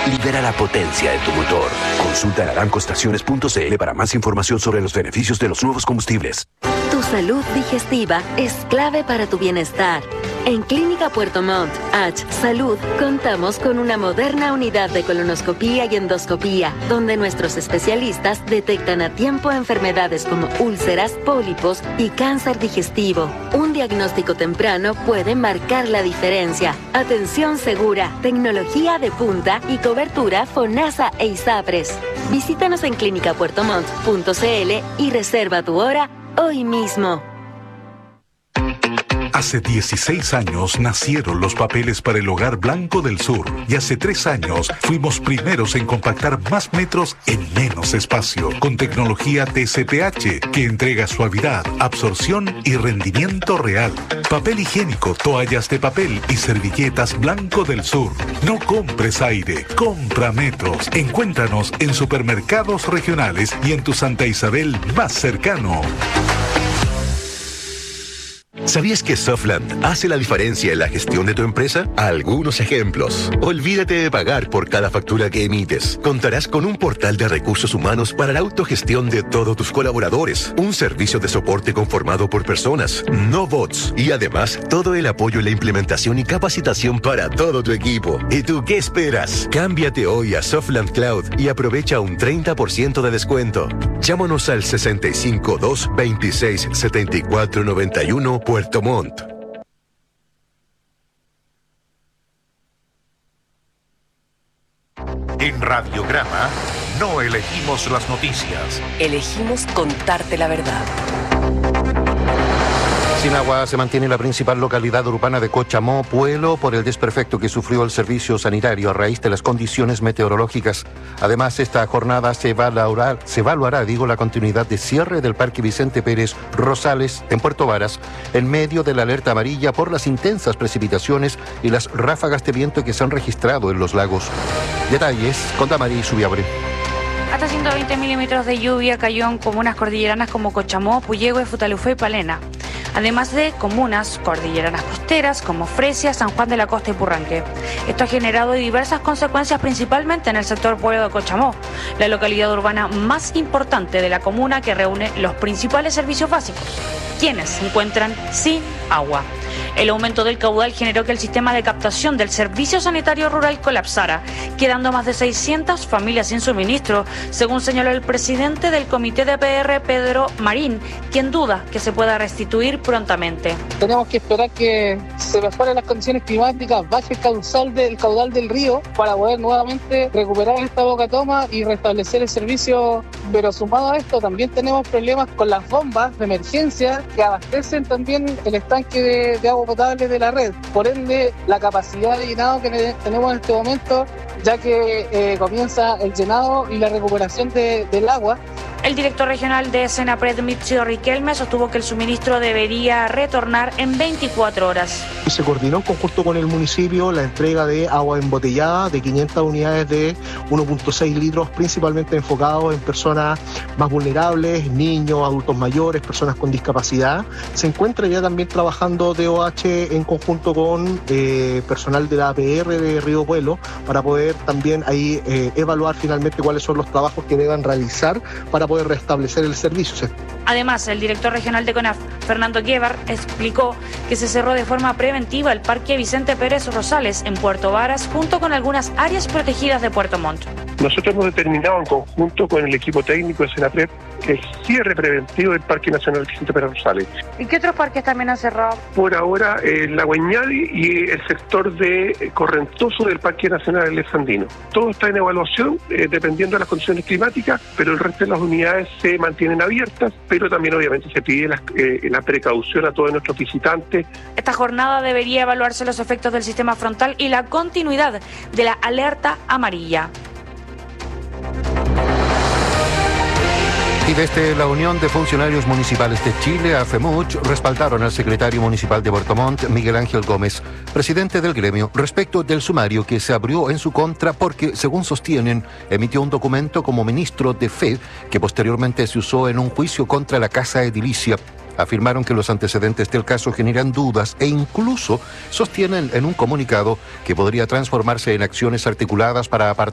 Libera la potencia de tu motor. Consulta en aramcoestaciones.cl para más información sobre los beneficios de los nuevos combustibles. Tu salud digestiva es clave para tu bienestar. En Clínica Puerto Montt, H Salud, contamos con una moderna unidad de colonoscopía y endoscopía, donde nuestros especialistas detectan a tiempo enfermedades como úlceras, pólipos y cáncer digestivo. Un diagnóstico temprano puede marcar la diferencia. Atención segura, tecnología de punta y cobertura FONASA e ISAPRES. Visítanos en clinicapuertomont.cl y reserva tu hora hoy mismo. Hace 16 años nacieron los papeles para el Hogar Blanco del Sur y hace 3 años fuimos primeros en compactar más metros en menos espacio con tecnología TCPH que entrega suavidad, absorción y rendimiento real. Papel higiénico, toallas de papel y servilletas Blanco del Sur. No compres aire, compra metros. Encuéntranos en supermercados regionales y en tu Santa Isabel más cercano. ¿Sabías que Softland hace la diferencia en la gestión de tu empresa? Algunos ejemplos. Olvídate de pagar por cada factura que emites. Contarás con un portal de recursos humanos para la autogestión de todos tus colaboradores. Un servicio de soporte conformado por personas, no bots. Y además, todo el apoyo en la implementación y capacitación para todo tu equipo. ¿Y tú qué esperas? Cámbiate hoy a Softland Cloud y aprovecha un 30% de descuento. Llámanos al 652 26 74 91 Puerto Montt. En Radiograma no elegimos las noticias. Elegimos contarte la verdad. Sin agua se mantiene la principal localidad urbana de Cochamó, Puelo, por el desperfecto que sufrió el servicio sanitario a raíz de las condiciones meteorológicas. Además, esta jornada se evaluará la continuidad de cierre del Parque Vicente Pérez Rosales en Puerto Varas, en medio de la alerta amarilla por las intensas precipitaciones y las ráfagas de viento que se han registrado en los lagos. Detalles con Damarí Subiabre. Hasta 120 milímetros de lluvia cayó en comunas cordilleranas como Cochamó, Puyehue, Futalufé y Palena. Además de comunas cordilleranas costeras como Fresia, San Juan de la Costa y Purranque. Esto ha generado diversas consecuencias principalmente en el sector Pueblo de Cochamó, la localidad urbana más importante de la comuna que reúne los principales servicios básicos, quienes se encuentran sin agua. El aumento del caudal generó que el sistema de captación del Servicio Sanitario Rural colapsara, quedando más de 600 familias sin suministro, según señaló el presidente del Comité de APR, Pedro Marín, quien duda que se pueda restituir prontamente. Tenemos que esperar que se mejoren las condiciones climáticas, baje el caudal del río para poder nuevamente recuperar esta boca toma y restablecer el servicio. Pero sumado a esto también tenemos problemas con las bombas de emergencia que abastecen también el estanque de agua potable de la red. Por ende, la capacidad de llenado que tenemos en este momento, ya que comienza el llenado y la recuperación del agua. El director regional de Senapred, Mitzio Riquelme, sostuvo que el suministro debería retornar en 24 horas. Se coordinó en conjunto con el municipio la entrega de agua embotellada de 500 unidades de 1.6 litros, principalmente enfocados en personas más vulnerables, niños, adultos mayores, personas con discapacidad. Se encuentra ya también trabajando DOH en conjunto con personal de la APR de Río Puelo para poder también ahí evaluar finalmente cuáles son los trabajos que deban realizar para poder restablecer el servicio. Además, el director regional de CONAF, Fernando Guevar, explicó que se cerró de forma preventiva el Parque Vicente Pérez Rosales en Puerto Varas junto con algunas áreas protegidas de Puerto Montt. Nosotros hemos determinado en conjunto con el equipo técnico de Senapred el cierre preventivo del Parque Nacional Vicente Pérez Rosales. ¿Y qué otros parques también han cerrado? Por ahora, la Guañadi y el sector de Correntoso del Parque Nacional Alessandino. Todo está en evaluación, dependiendo de las condiciones climáticas, pero el resto de las unidades se mantienen abiertas, pero también obviamente se pide la precaución a todos nuestros visitantes. Esta jornada debería evaluarse los efectos del sistema frontal y la continuidad de la alerta amarilla. Y desde la Unión de Funcionarios Municipales de Chile, AFEMUCH, respaldaron al secretario municipal de Puerto Montt, Miguel Ángel Gómez, presidente del gremio, respecto del sumario que se abrió en su contra porque, según sostienen, emitió un documento como ministro de fe que posteriormente se usó en un juicio contra la Casa Edilicia. Afirmaron que los antecedentes del caso generan dudas e incluso sostienen en un comunicado que podría transformarse en acciones articuladas para apartar